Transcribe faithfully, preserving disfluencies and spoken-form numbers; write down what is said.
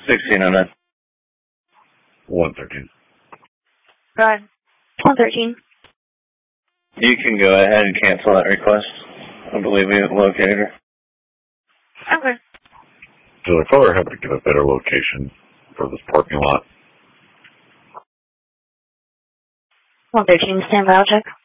sixteen oh nine. one thirteen. Go ahead. one thirteen. You can go ahead and cancel that request. I believe we have located her. Okay. Does the caller happen to give a better location for this parking lot? one thirteen, stand by, I'll check.